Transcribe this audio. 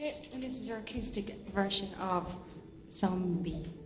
Okay, and this is your acoustic version of Zombie.